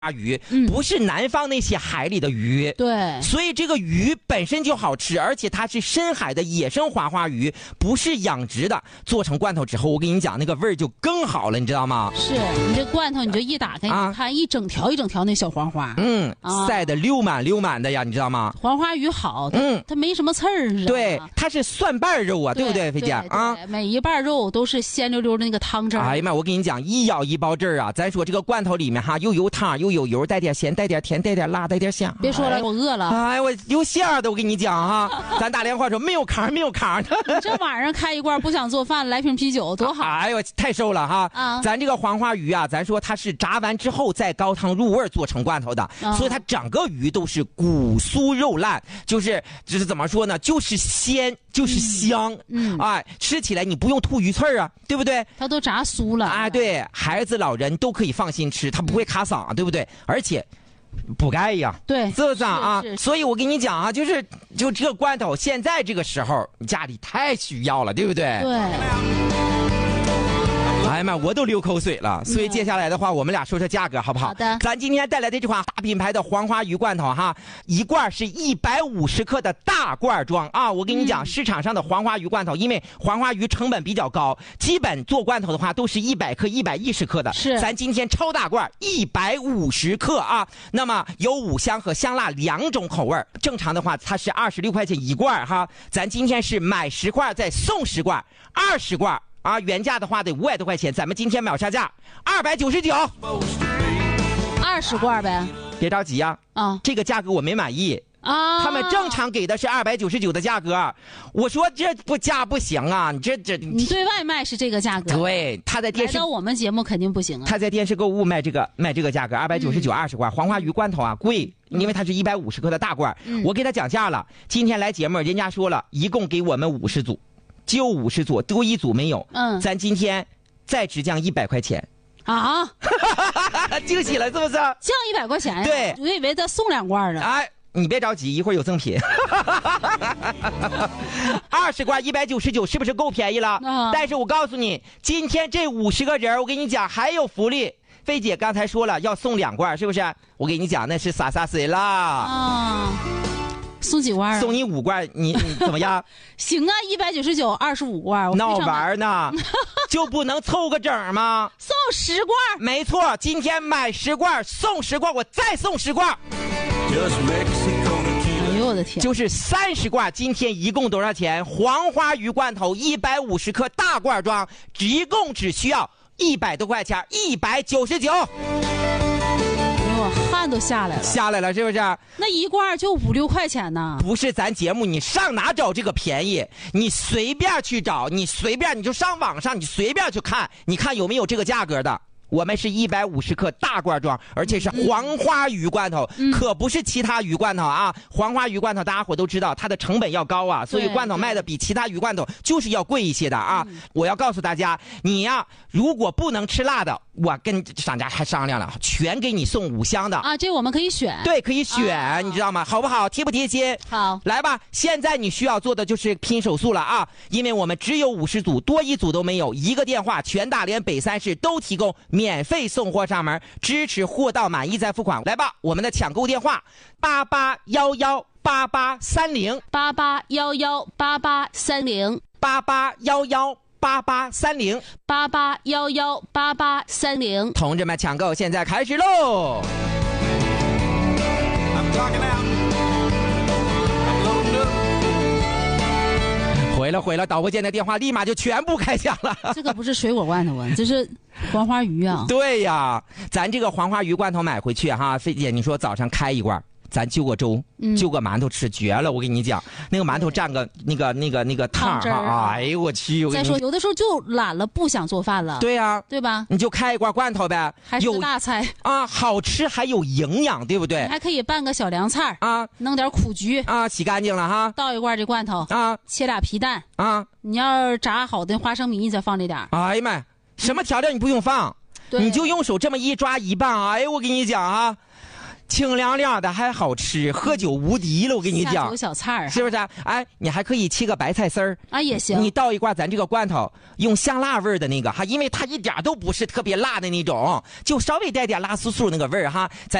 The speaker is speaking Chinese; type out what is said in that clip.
鱼，不是南方那些海里的鱼。 对， 所以这个鱼本身就好吃，而且它是深海的野生黄花鱼，不是养殖的。做成罐头之后，我跟你讲，那个味儿就更好了，你知道吗？ 是你这罐头，你就一打开，你看一整条一整条那小黄花， 晒得溜满溜满的呀，你知道吗？ 黄花鱼好，它没什么刺儿， 对，它是蒜瓣肉啊，对不对，菲姐啊？ 每一瓣肉都是鲜溜溜的那个汤汁。 哎呀妈，我跟你讲，一咬一包汁儿啊！咱说这个罐头里面哈，又有汤又有油，带点咸，带点甜，带点辣，带点香。 别说了，我饿了。 哎，我有馅的，我跟你讲哈，咱打电话说没有糠，没有糠的。 你这晚上开一罐，不想做饭，来瓶啤酒多好。 哎呦，太瘦了哈！咱这个黄花鱼啊，咱说它是炸完之后再高汤入味做成罐头的，所以它整个鱼都是骨酥肉烂，就是怎么说呢，就是鲜。就是香，哎，吃起来你不用吐鱼刺啊，对不对？ 它都炸酥了， 哎，对，孩子老人都可以放心吃，它不会卡嗓，对不对？而且补钙呀， 对， 是不是啊？所以我跟你讲啊，就这个罐头，现在这个时候家里太需要了，对不对？ 对。 哎呀妈，我都流口水了。所以接下来的话，我们俩说说价格好不好？ 好的。 咱今天带来的这款大品牌的黄花鱼罐头哈，一罐是150克的大罐装啊。我跟你讲，市场上的黄花鱼罐头，因为黄花鱼成本比较高，基本做罐头的话都是100克、110克的。 是。 咱今天超大罐150克啊。那么有五香和香辣2种口味，正常的话它是26块钱一罐哈。咱今天是买10罐再送10罐，20罐。啊，原价的话得500多块钱，咱们今天秒杀价299，20 罐呗。 别着急呀，这个价格我没满意啊。他们正常给的是299的价格，我说这不价不行啊，你你对外卖是这个价格， 对，他在电视来到我们节目肯定不行啊。 他在电视购物卖这个价格299，20罐黄花鱼罐头啊贵，因为它是150克的大罐，我给他讲价了。今天来节目，人家说了一共给我们50组。就50组，多一组没有。咱今天再只降100块钱啊！ 惊喜了是不是？降 100块钱呀？ 对， 我以为他送2罐呢。 哎，你别着急，一会儿有赠品。20罐199，是不是够便宜了？但是我告诉你，今天这50个人，我跟你讲还有福利。菲姐刚才说了要送2罐，是不是？我跟你讲那是洒谁啦。 送几罐？ 送你5罐，你怎么样？ 行啊，199 25罐， 闹玩呢，就不能凑个整吗？ 送10罐， 没错，今天买10罐送10罐，我再送10罐。 哎呦我的天！ 就是30罐，今天一共多少钱？黄花鱼罐头150克大罐装，一共只需要100多块钱，199。 汗都下来了，是不是？ 那一罐就5、6块钱呢？ 不是咱节目，你上哪找这个便宜？你随便去找，你就上网上，你随便去看，你看有没有这个价格的。我们是150克大罐装，而且是黄花鱼罐头，可不是其他鱼罐头啊。黄花鱼罐头大家伙都知道，它的成本要高啊，所以罐头卖的比其他鱼罐头就是要贵一些的啊。我要告诉大家，你呀，如果不能吃辣的，我跟商家还商量了，全给你送5香的啊。这我们可以选， 对，可以选，你知道吗？好不好？贴不贴心？ 好， 来吧。现在你需要做的就是拼手速了啊，因为我们只有50组，多一组都没有。一个电话，全大连北3市都提供免费送货上门，支持货到满意再付款。来吧，我们的抢购电话881188308811883088118830，同志们抢购现在开始喽！回了，导播间的电话立马就全部开响了。 这个不是水果罐头啊，这是黄花鱼啊。 对呀，咱这个黄花鱼罐头买回去哈，菲姐你说早上开一罐，咱就个粥，就个馒头吃，绝了！我跟你讲，那个馒头蘸个那个汤哈，哎呦我去！ 再说有的时候就懒了，不想做饭了。 对呀， 对吧？ 你就开一罐罐头呗， 还是大菜啊，好吃还有营养，对不对？ 你还可以拌个小凉菜啊，弄点苦菊啊，洗干净了哈， 倒一罐这罐头啊， 切俩皮蛋啊， 你要是炸好的花生米，你再放这点。 哎呀妈，什么调料你不用放，你就用手这么一抓一拌，哎呦我跟你讲啊。 清凉凉的还好吃，喝酒无敌了。我跟你讲， 下酒小菜是不是？哎，你还可以切个白菜丝儿啊，也行。 你倒一罐咱这个罐头，用香辣味的那个哈，因为它一点都不是特别辣的那种，就稍微带点辣酥酥那个味儿哈。